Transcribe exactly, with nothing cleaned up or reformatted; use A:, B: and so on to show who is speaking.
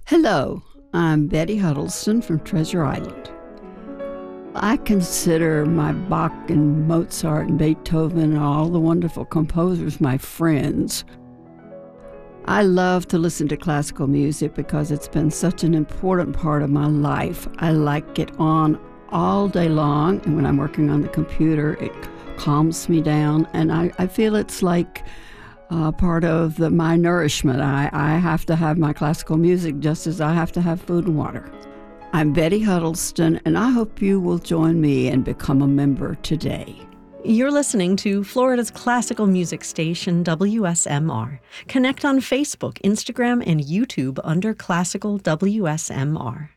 A: Hello, I'm Betty Huddleston from Treasure Island. I consider my Bach and Mozart and Beethoven and all the wonderful composers my friends. I love to listen to classical music because it's been such an important part of my life. I like it on all day long, and when I'm working on the computer, it calms me down, and I, I feel it's like uh, part of the, my nourishment. I, I have to have my classical music just as I have to have food and water. I'm Betty Huddleston, and I hope you will join me and become a member today.
B: You're listening to Florida's classical music station, W S M R. Connect on Facebook, Instagram, and YouTube under Classical W S M R.